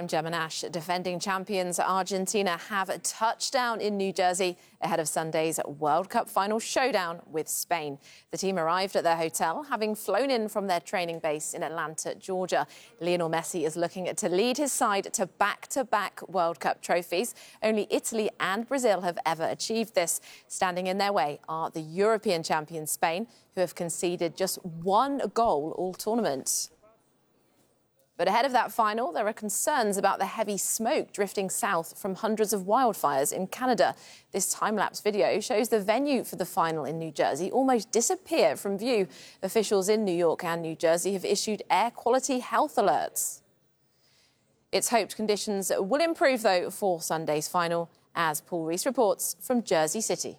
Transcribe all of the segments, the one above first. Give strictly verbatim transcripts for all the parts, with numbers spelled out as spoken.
I'm Gemma Nash. Defending champions Argentina have a touchdown in New Jersey ahead of Sunday's World Cup final showdown with Spain. The team arrived at their hotel, having flown in from their training base in Atlanta, Georgia. Lionel Messi is looking to lead his side to back-to-back World Cup trophies. Only Italy and Brazil have ever achieved this. Standing in their way are the European champions Spain, who have conceded just one goal all tournament. But ahead of that final, there are concerns about the heavy smoke drifting south from hundreds of wildfires in Canada. This time-lapse video shows the venue for the final in New Jersey almost disappear from view. Officials in New York and New Jersey have issued air quality health alerts. It's hoped conditions will improve, though, for Sunday's final, as Paul Rees reports from Jersey City.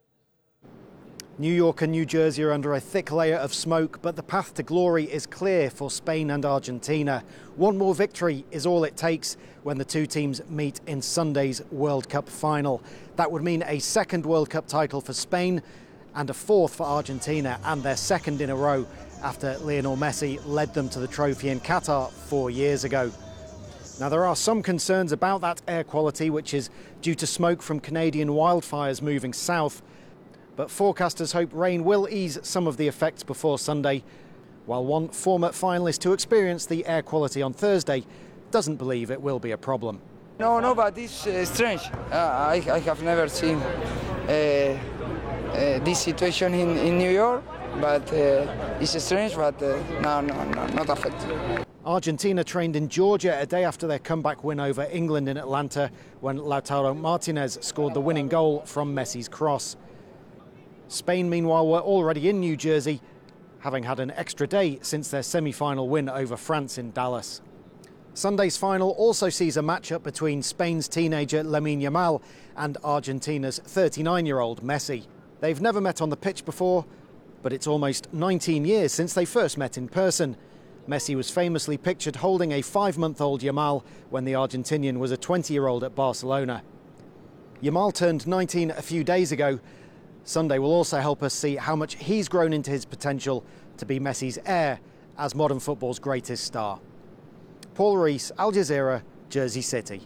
New York and New Jersey are under a thick layer of smoke, but the path to glory is clear for Spain and Argentina. One more victory is all it takes when the two teams meet in Sunday's World Cup final. That would mean a second World Cup title for Spain and a fourth for Argentina, and their second in a row after Lionel Messi led them to the trophy in Qatar four years ago. Now, there are some concerns about that air quality, which is due to smoke from Canadian wildfires moving south. But forecasters hope rain will ease some of the effects before Sunday, while one former finalist to experience the air quality on Thursday doesn't believe it will be a problem. No, no, but it's uh, strange. Uh, I, I have never seen uh, uh, this situation in, in New York, but uh, it's strange, but uh, no, no, no, not affected. Argentina trained in Georgia a day after their comeback win over England in Atlanta, when Lautaro Martinez scored the winning goal from Messi's cross. Spain, meanwhile, were already in New Jersey, having had an extra day since their semi-final win over France in Dallas. Sunday's final also sees a matchup between Spain's teenager Lamine Yamal and Argentina's thirty-nine-year-old Messi. They've never met on the pitch before, but it's almost nineteen years since they first met in person. Messi was famously pictured holding a five-month-old Yamal when the Argentinian was a twenty-year-old at Barcelona. Yamal turned nineteen a few days ago. Sunday will also help us see how much he's grown into his potential to be Messi's heir as modern football's greatest star. Paul Rees, Al Jazeera, Jersey City.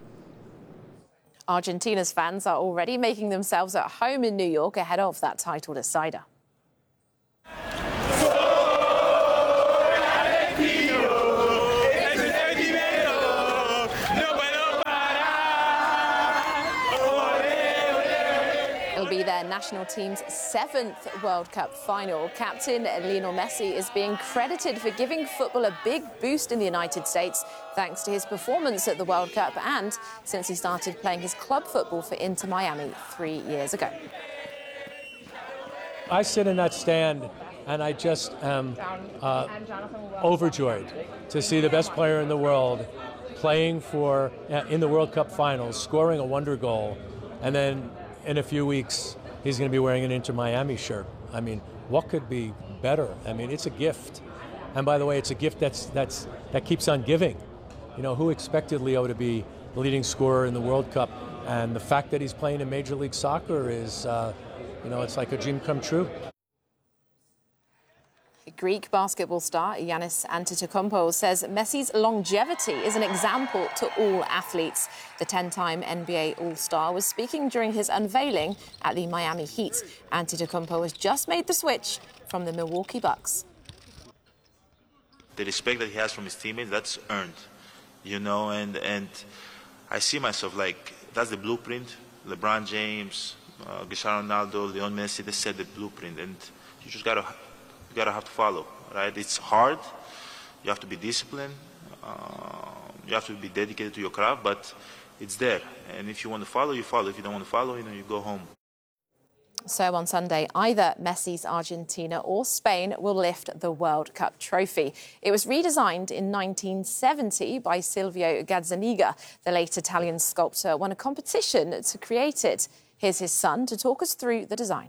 Argentina's fans are already making themselves at home in New York ahead of that title decider. It'll be their national team's seventh World Cup final. Captain Lionel Messi is being credited for giving football a big boost in the United States thanks to his performance at the World Cup and since he started playing his club football for Inter Miami three years ago. I sit in that stand and I just am uh, overjoyed to see the best player in the world playing for uh, in the World Cup finals, scoring a wonder goal, and then in a few weeks, he's going to be wearing an Inter Miami shirt. I mean, what could be better? I mean, it's a gift. And by the way, it's a gift that's that's that keeps on giving. You know, who expected Leo to be the leading scorer in the World Cup? And the fact that he's playing in Major League Soccer is, uh, you know, it's like a dream come true. Greek basketball star Giannis Antetokounmpo says Messi's longevity is an example to all athletes. The ten-time N B A All-Star was speaking during his unveiling at the Miami Heat. Antetokounmpo has just made the switch from the Milwaukee Bucks. The respect that he has from his teammates, that's earned, you know, and, and I see myself like that's the blueprint. LeBron James, uh, Cristiano Ronaldo, Lionel Messi, they set the blueprint, and you just gotta You gotta have to follow, right? It's hard. You have to be disciplined. Uh, you have to be dedicated to your craft, but it's there. And if you want to follow, you follow. If you don't want to follow, you know, you go home. So on Sunday, either Messi's Argentina or Spain will lift the World Cup trophy. It was redesigned in nineteen seventy by Silvio Gazzaniga. The late Italian sculptor won a competition to create it. Here's his son to talk us through the design.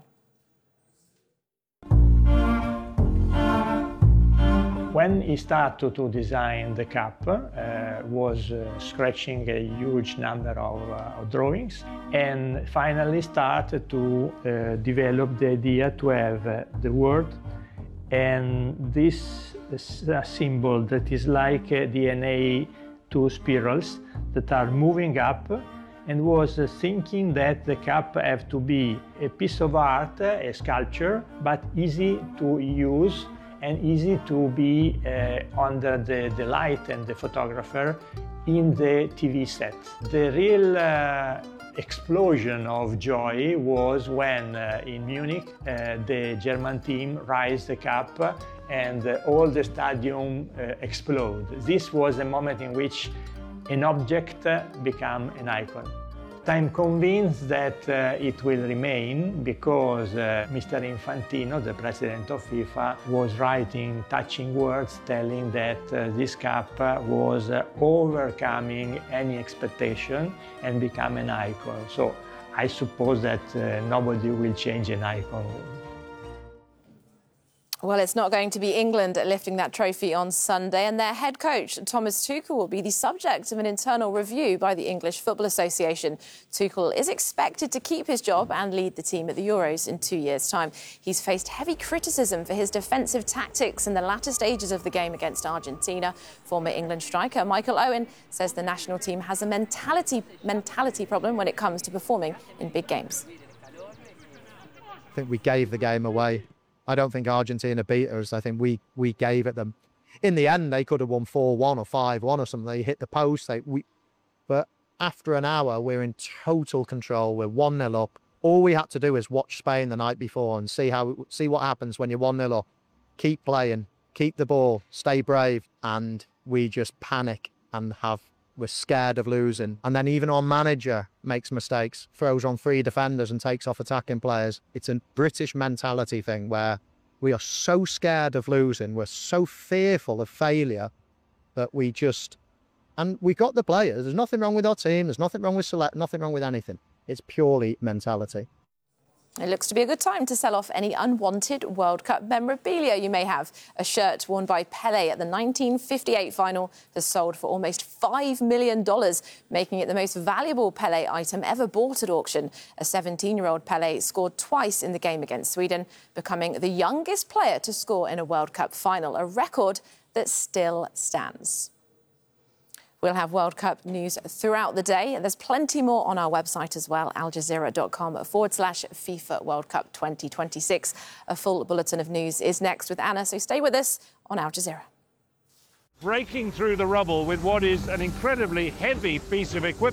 When he started to design the cup, uh, was uh, scratching a huge number of, uh, of drawings, and finally started to uh, develop the idea to have uh, the word and this is a symbol that is like uh, D N A two spirals that are moving up, and was uh, thinking that the cup have to be a piece of art, a sculpture, but easy to use and easy to be uh, under the, the light and the photographer in the T V set. The real uh, explosion of joy was when uh, in Munich uh, the German team raised the cup and uh, all the stadium uh, exploded. This was a moment in which an object uh, became an icon. I'm convinced that uh, it will remain because uh, Mister Infantino, the president of FIFA, was writing touching words telling that uh, this cup uh, was uh, overcoming any expectation and become an icon. So I suppose that uh, nobody will change an icon. Well, it's not going to be England lifting that trophy on Sunday, and their head coach, Thomas Tuchel, will be the subject of an internal review by the English Football Association. Tuchel is expected to keep his job and lead the team at the Euros in two years' time. He's faced heavy criticism for his defensive tactics in the latter stages of the game against Argentina. Former England striker Michael Owen says the national team has a mentality, mentality problem when it comes to performing in big games. I think we gave the game away. I don't think Argentina beat us. I think we we gave it them. In the end, they could have won four one or five one or something. They hit the post. They, we, but after an hour, we're in total control. We're one nil up. All we had to do is watch Spain the night before and see how see what happens when you're one nil up. Keep playing, keep the ball, stay brave, and we just panic and have. We're scared of losing. And then even our manager makes mistakes, throws on three defenders and takes off attacking players. It's a British mentality thing where we are so scared of losing, we're so fearful of failure that we just... And we got the players. There's nothing wrong with our team. There's nothing wrong with select, nothing wrong with anything. It's purely mentality. It looks to be a good time to sell off any unwanted World Cup memorabilia you may have. A shirt worn by Pelé at the nineteen fifty-eight final has sold for almost five million dollars, making it the most valuable Pelé item ever bought at auction. A seventeen-year-old Pelé scored twice in the game against Sweden, becoming the youngest player to score in a World Cup final, a record that still stands. We'll have World Cup news throughout the day, and there's plenty more on our website as well, aljazeera.com forward slash FIFA World Cup twenty twenty-six. A full bulletin of news is next with Anna, so stay with us on Al Jazeera. Breaking through the rubble with what is an incredibly heavy piece of equipment.